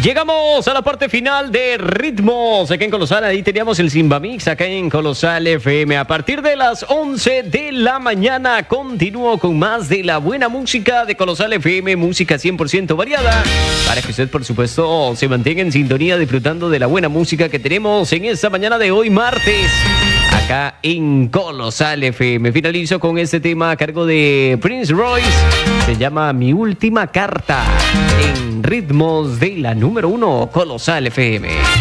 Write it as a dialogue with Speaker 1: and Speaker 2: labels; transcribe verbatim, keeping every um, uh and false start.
Speaker 1: Llegamos a la parte final de Ritmos acá en Colosal. Ahí teníamos el Simba Mix acá en Colosal F M. A partir de las once de la mañana continúo con más de la buena música de Colosal F M, música cien por ciento variada, para que usted, por supuesto, se mantenga en sintonía disfrutando de la buena música que tenemos en esta mañana de hoy, martes, acá en Colosal F M. Finalizo con este tema a cargo de Prince Royce. Se llama Mi Última Carta en Ritmos de la número uno, Colosal F M.